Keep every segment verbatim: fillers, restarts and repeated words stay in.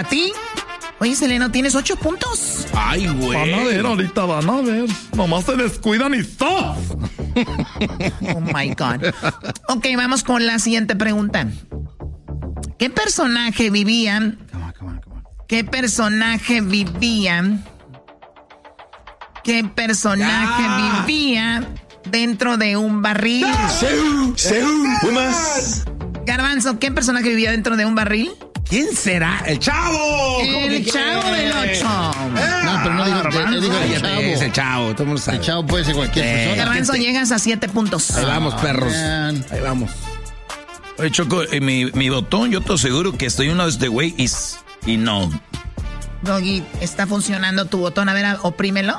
para ti. Oye, Seleno, tienes ocho puntos. Ay, güey. Van a ver, ahorita van a ver. Nomás se descuidan y ¡stop! Oh, my God. Ok, vamos con la siguiente pregunta. ¿Qué personaje vivía? Come on, come on, come on. ¿Qué personaje vivía? ¿Qué personaje Ya. vivía dentro de un barril? Seú, Seú, muy más. Garbanzo, ¿qué personaje vivía dentro de un barril? ¿Quién será? ¡El Chavo! El Chavo del Ocho. No, pero no digo, Garbanzo. eh, digo el Cállate, Chavo. Es el Chavo, todo el mundo sabe. El Chavo puede ser cualquier Eh, persona. Garbanzo, gente. llegas a siete puntos. Ahí vamos, perros. man. Ahí vamos. Oye, Choco, eh, mi, mi botón, yo te aseguro que estoy uno de este güey y, s- y no. Doggy, ¿está funcionando tu botón? A ver, a- oprímelo.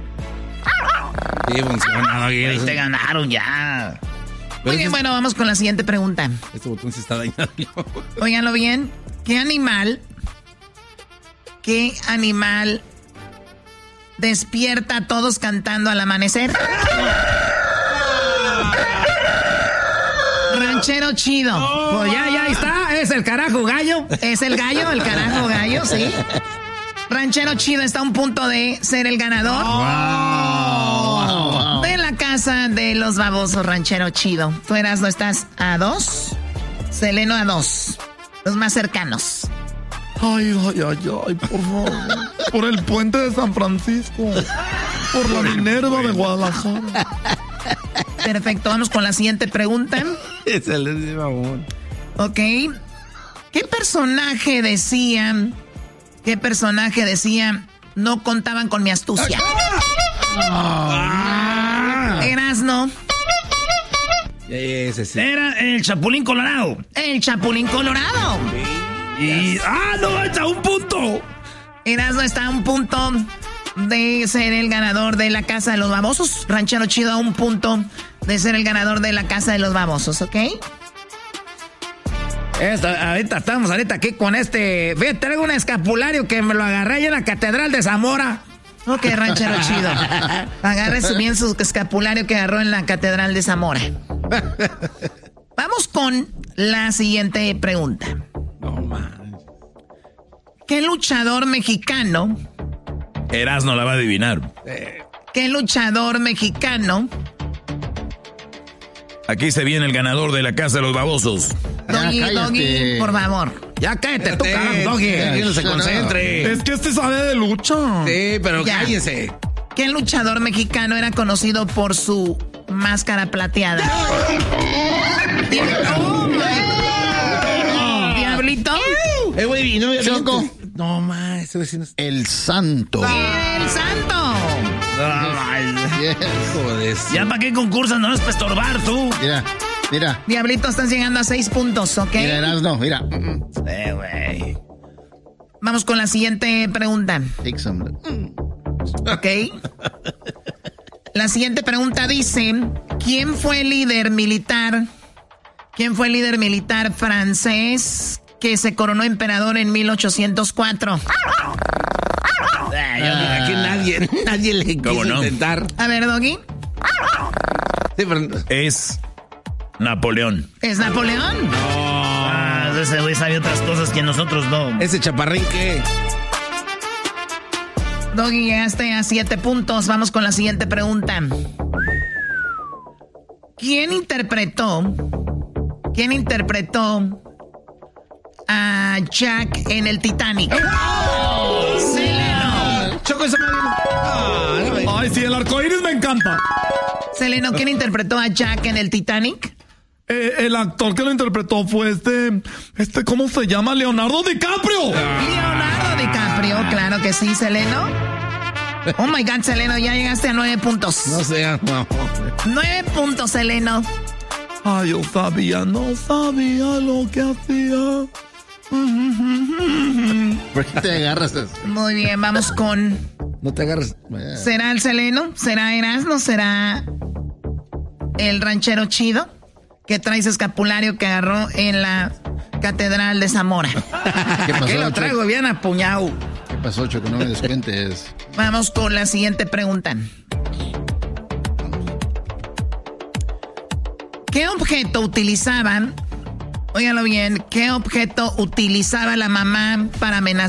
Sí, funciona. Ahí te ganaron ya. Muy bien, bueno, vamos con la siguiente pregunta. Este botón se está dañando. Óiganlo bien. ¿Qué animal, qué animal despierta a todos cantando al amanecer? Ranchero chido. Pues ya, ya está. Es el carajo gallo. Es el gallo, el carajo gallo, sí. Ranchero chido está a un punto de ser el ganador. De la casa de los babosos, ranchero chido. Tú eras, ¿no estás a dos? Seleno a dos. Los más cercanos. Ay, ay, ay, ay, por favor. Por el puente de San Francisco. Por la Minerva de Guadalajara. Perfecto, vamos con la siguiente pregunta. Es el mamón. Ok. ¿Qué personaje decía? ¿Qué personaje decía? No contaban con mi astucia. Ah. Erasno. Ese sí. Era el Chapulín Colorado. El Chapulín Colorado. Y. ¡Ah, no! ¡Está un punto! Erasno está a un punto de ser el ganador de la Casa de los Babosos. Ranchero chido a un punto de ser el ganador de la Casa de los Babosos, ¿ok? Esta, ahorita estamos ahorita aquí con este. Ve, traigo un escapulario que me lo agarré allá en la Catedral de Zamora. Ok, ranchero chido. Agarre su bien su escapulario que agarró en la Catedral de Zamora. Vamos con la siguiente pregunta. No, man. ¿Qué luchador mexicano, Erasno la va a adivinar. qué luchador mexicano, Aquí se viene el ganador de la Casa de los Babosos. Doggy, cállate. Doggy, por favor? Ya cállate, tú, Espérate, carajo, Doggy. ya, Que no se no. concentre. Es que este sabe de lucha. Sí, pero Ya. cállense. ¿Qué luchador mexicano era conocido por su máscara plateada? Oh, my God. ¿Diablito? Eh, güey, y no me Choco. No, man, ese vecino es. El Santo. ¡El santo! Yes. Joder. Ya para qué concursan, no es para estorbar tú. Mira, mira. Diablito, estás llegando a seis puntos, ¿ok? Mira, Erasno, mira. Eh, güey. Vamos con la siguiente pregunta, Take some. ¿ok? La siguiente pregunta dice, ¿quién fue el líder militar? ¿Quién fue el líder militar francés que se coronó emperador en mil ochocientos cuatro? Eh, yo digo, aquí nadie, nadie le ¿Cómo quiso no? intentar. A ver, Doggy, Sí, pero Es Napoleón. ¿es Napoleón? Ah, ese güey sabe otras cosas que nosotros no. ese chaparrín que. Doggy, llegaste a siete puntos. Vamos con la siguiente pregunta. ¿Quién interpretó? ¿Quién interpretó a Jack en el Titanic? Seleno. Choco esa madre. Ah, no me- Ay, sí, el arcoíris me encanta. Seleno, ¿quién interpretó a Jack en el Titanic? Eh, el actor que lo interpretó fue este, este, ¿cómo se llama? Leonardo DiCaprio. Leonardo DiCaprio, claro que sí, Seleno. Oh my God, Seleno, ya llegaste a nueve puntos. No sea, no. Nueve puntos, Seleno. Ay, yo sabía, no sabía lo que hacía. ¿Por qué te agarras? Muy bien, vamos con... No te agarres. ¿Será el Seleno? ¿Será Erasmo? ¿Será el ranchero chido? Que trae ese escapulario que agarró en la Catedral de Zamora. ¿Qué pasó, Aquí lo Choco? traigo bien apuñado. ¿Qué pasó, Choco? No me descuentes. Vamos con la siguiente pregunta. ¿Qué objeto utilizaban? Óigalo bien, ¿qué objeto utilizaba la mamá para amenazar